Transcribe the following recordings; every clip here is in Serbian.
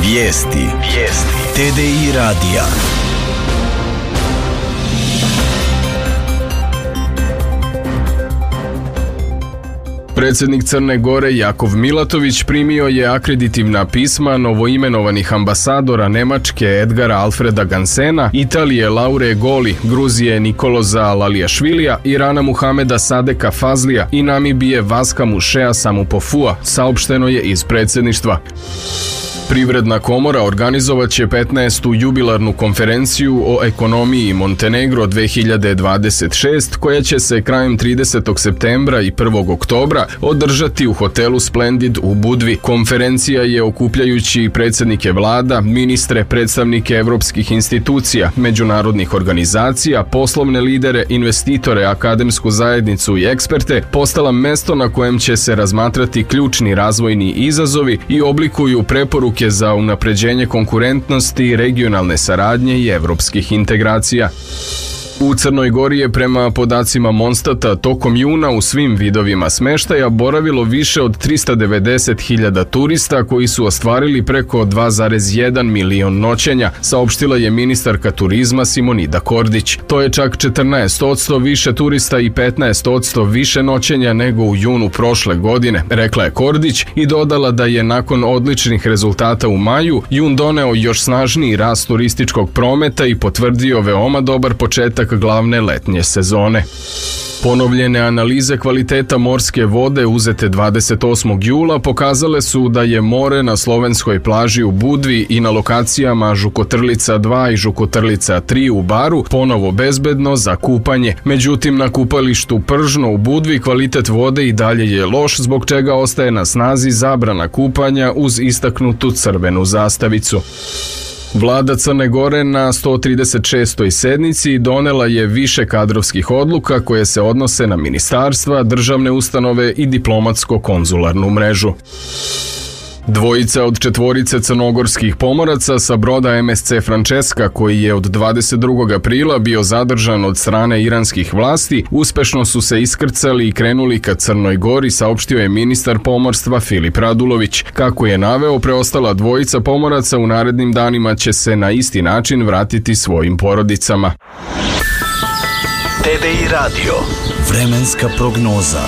Vijesti TDI radija. Predsjednik Crne Gore Jakov Milatović primio je akreditivna pisma novoimenovanih ambasadora Nemačke Edgara Alfreda Gansena, Italije Laure Goli, Gruzije Nikoloza Lalijašvilija, Irana Muhameda Sadeka Fazlija i Namibije Vaska Mušea Samupofua, saopšteno je iz predsjedništva. Privredna komora organizovat će 15. jubilarnu konferenciju o ekonomiji Montenegro 2026, koja će se krajem 30. septembra i 1. oktobra održati u hotelu Splendid u Budvi. Konferencija je okupljajući predsjednike vlada, ministre, predstavnike evropskih institucija, međunarodnih organizacija, poslovne lidere, investitore, akademsku zajednicu i eksperte, postala mesto na kojem će se razmatrati ključni razvojni izazovi i oblikuju preporuke za unapređenje konkurentnosti, regionalne saradnje i evropskih integracija. U Crnoj Gori je prema podacima Monstata tokom juna u svim vidovima smeštaja boravilo više od 390.000 turista koji su ostvarili preko 2,1 milion noćenja, saopštila je ministarka turizma Simonida Kordić. To je čak 14% više turista i 15% više noćenja nego u junu prošle godine, rekla je Kordić i dodala da je nakon odličnih rezultata u maju, jun doneo još snažniji rast turističkog prometa i potvrdio veoma dobar početak glavne letnje sezone. Ponovljene analize kvaliteta morske vode uzete 28. jula pokazale su da je more na slovenskoj plaži u Budvi i na lokacijama Žukotrlica 2 i Žukotrlica 3 u Baru ponovo bezbedno za kupanje. Međutim, na kupalištu Pržno u Budvi kvalitet vode i dalje je loš, zbog čega ostaje na snazi zabrana kupanja uz istaknutu crvenu zastavicu. Vlada Crne Gore na 136. sednici donela je više kadrovskih odluka koje se odnose na ministarstva, državne ustanove i diplomatsko-konzularnu mrežu. Dvojica od četvorice crnogorskih pomoraca sa broda MSC Francesca, koji je od 22. aprila bio zadržan od strane iranskih vlasti, uspešno su se iskrcali i krenuli ka Crnoj Gori, saopštio je ministar pomorstva Filip Radulović. Kako je naveo, preostala dvojica pomoraca u narednim danima će se na isti način vratiti svojim porodicama. TDI radio. Vremenska prognoza.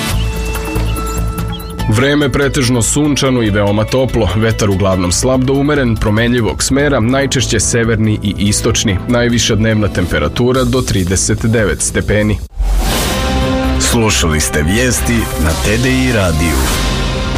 Vreme pretežno sunčano i veoma toplo, vetar uglavnom slab do umeren, promenljivog smera, najčešće severni i istočni, najviša dnevna temperatura do 39 stepeni. Slušali ste vijesti na TDI radiju.